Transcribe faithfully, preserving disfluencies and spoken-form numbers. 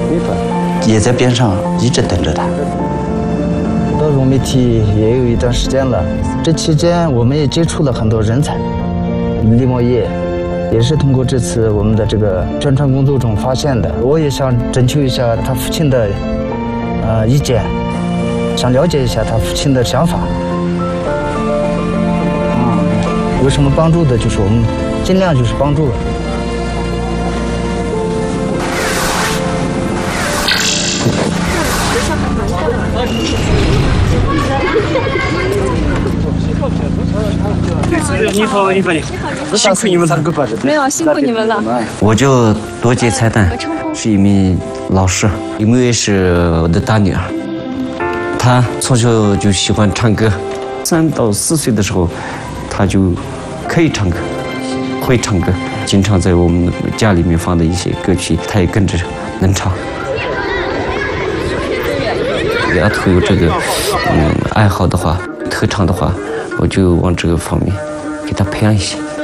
也在边上一直等着他。 到融媒体也有一段时间了，这期间我们也接触了很多人才，李茂业也是通过这次我们的这个宣传工作中发现的。我也想征求一下他父亲的呃意见，想了解一下他父亲的想法。啊，有什么帮助的，就是我们尽量就是帮助了。 你好，你好，你辛苦你们了。 没有，辛苦你们了。 我叫多杰彩蛋，是一名老师，因为是我的大女儿，她从小就喜欢唱歌，三到四岁的时候，她就可以唱歌，会唱歌，经常在我们家里面放的一些歌曲，她也跟着能唱。丫头有这个嗯爱好的话，特长的话，我就往这个方面给她培养一些。